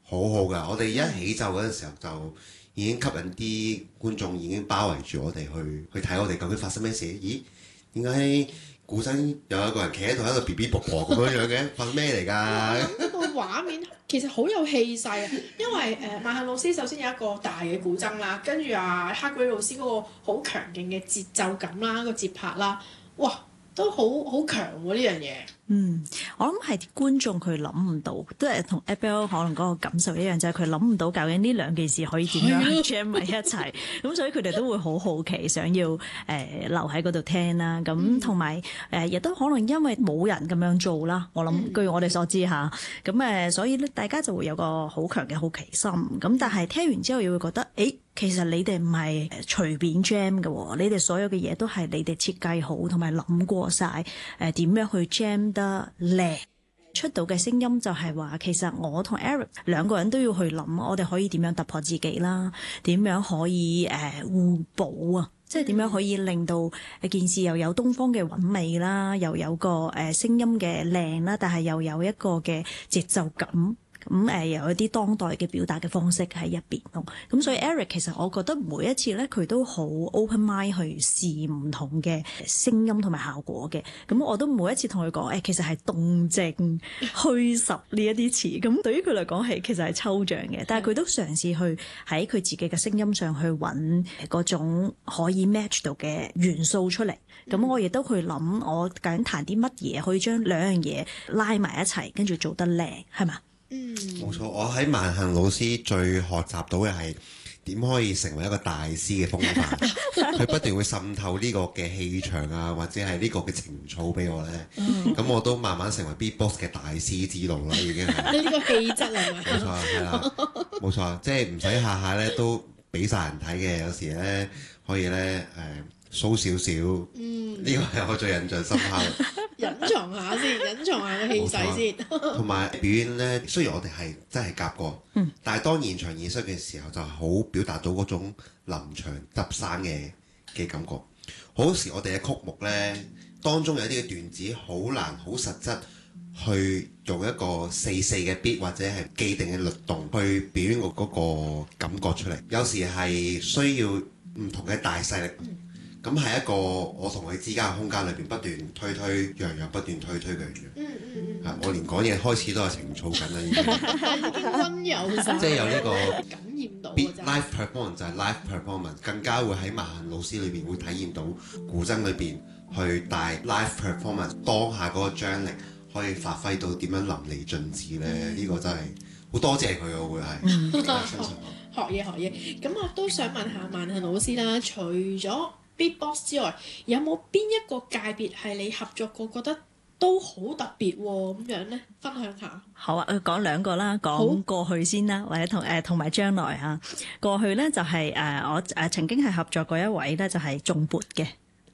好好㗎。我哋一起奏嗰陣時候就已經吸引啲觀眾已經包圍住我哋去睇我哋究竟發生咩事？咦，點解古箏有一個人企喺度喺度 B B 卜卜咁樣嘅？發生咩嚟㗎？ 個畫面其實好有氣勢啊，因為萬幸老師首先有一個大嘅古箏啦，跟住黑鬼老師嗰個好強勁嘅節奏感啦，個節拍啦，哇，都好強喎呢樣嘢。 我諗係觀眾佢諗唔到，都係同 Abel 可能嗰個感受一樣，就係佢諗唔到究竟呢兩件事可以點樣 jam 埋一齊，咁所以佢哋都會好好奇，想要留喺嗰度聽啦。咁同埋亦都可能因為冇人咁樣做啦，我諗據我哋所知嚇，咁所以咧大家就會有個好強嘅好奇心。咁但係聽完之後又會覺得，其實你哋唔係隨便 jam 嘅喎，你哋所有嘅嘢都係你哋設計好同埋諗過晒點樣去 jam 得靚。出到嘅聲音就係話，其實我同 Eric 兩個人都要去諗，我哋可以點樣突破自己啦，點樣可以互補啊，即係點樣可以令到件事又有東方嘅韻味啦，又有個聲音嘅靚啦，但係又有一個嘅節奏感。咁又有一啲當代嘅表達嘅方式喺入邊咯，咁所以 Eric 其實我覺得每一次咧佢都好 open mind 去試唔同嘅聲音同埋效果嘅，咁我都每一次同佢講其實係動靜虛實呢一啲詞，咁對於佢嚟講係其實係抽象嘅，但係佢都嘗試去喺佢自己嘅聲音上去揾嗰種可以 match 到嘅元素出嚟，咁我亦都去諗我究竟彈啲乜嘢可以將兩樣嘢拉埋一齊，跟住做得靚，係嘛？ 冇錯，我喺萬幸老師最學習到嘅係點可以成為一個大師嘅風範，佢不斷會滲透呢個嘅氣場啊，或者係呢個嘅情操俾我咧。咁我都慢慢成為 Beatbox 嘅大師之路啦，已經係。 呢個氣質係咪？ 冇錯，係啦，冇錯，即係唔使下下咧都俾晒人睇嘅，有時咧可以咧show少少。呢個係我最印象深刻。 隱藏下先，隱藏下個氣勢先。 同埋表演咧，雖然我哋係真係夾過，但係當現場演出嘅時候，就係好表達到嗰種臨場執生嘅感覺。好多時我哋嘅曲目咧，當中有啲嘅段子好難好實質去用一個4/4嘅 beat 或者係既定嘅律動去表演嗰個感覺出嚟。有時係需要唔同嘅大勢力。咁係一個我同佢之間嘅空間裏邊不斷推讓，不斷推讓。我連講嘢開始都係情操緊啦，已經溫柔晒， 即係有呢個感染到。 live performance 就係 live performance， 更加會喺萬幸老師裏邊會體驗到古箏裏邊去帶 live performance 當下嗰個張力可以發揮到點樣淋漓盡致咧。呢個真係好多謝佢，我會係學嘢。咁我都想問下萬幸老師啦，除咗Beatbox 之外，有冇邊一個界別係你合作過覺得都好特別喎？咁樣咧，分享下。 好啊，講兩個啦，講過去先啦，或者同埋將來嚇。過去咧就係我曾經係合作過一位咧，就係重撥嘅。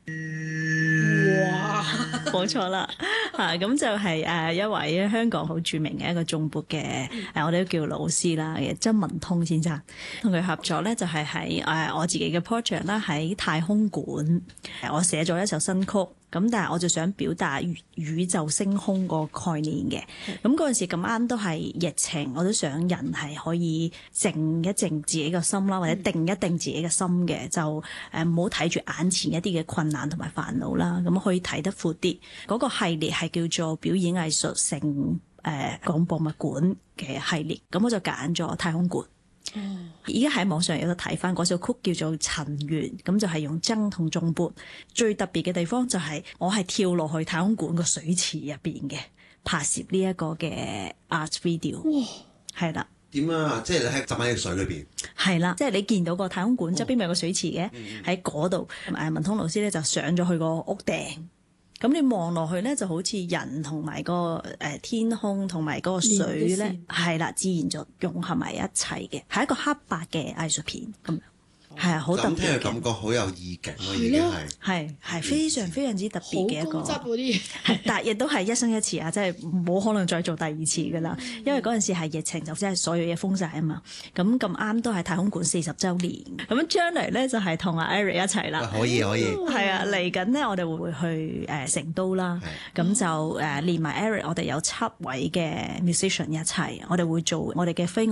哇！ 冇錯啦，咁就係一位香港好著名嘅一個重撥嘅我哋都叫老師啦，曾文通先生，同佢合作咧就係喺我自己嘅 project 啦，喺太空館，我寫咗一首新曲。咁但係我就想表達宇宙星空個概念嘅，咁嗰陣時咁啱都係疫情，我都想人係可以靜一靜自己個心啦，或者定一定自己嘅心嘅，就唔好睇住眼前一啲嘅困難同埋煩惱啦，咁可以睇得闊啲。嗰個系列係叫做表演藝術城廣博物館嘅系列，咁我就揀咗太空館。而家喺網上有得睇翻嗰首曲叫做《塵緣》，咁就係用箏同重撥。最特別嘅地方就係我係跳落去太空館個水池入邊嘅拍攝呢一個嘅 art video。哇！係啦。 點啊？即係你喺浸喺水裏邊。係啦，即係你見到個太空館側邊咪有個水池嘅，喺嗰度。文通老師咧就上咗去個屋頂。咁你望落去咧，就好似人同埋個天空同埋嗰個水咧，係啦，自然就融合埋一齊嘅，係一個黑白嘅藝術片咁樣。係啊，好特別嘅。咁聽嘅感覺好有意境咯，已經係非常非常之特別嘅一個。好高質嗰啲。係，但係亦都係一生一次啊！即係冇可能再做第二次噶啦，因為嗰陣時係疫情，就真係所有嘢封晒啊嘛。咁啱都係太空館40週年，咁將來咧就係同阿 Eric 一齊啦。 可以。 係啊，嚟緊咧我哋會去成都啦，咁就連埋 Eric，我哋有7位嘅 musician 一齊，我哋會做我哋嘅非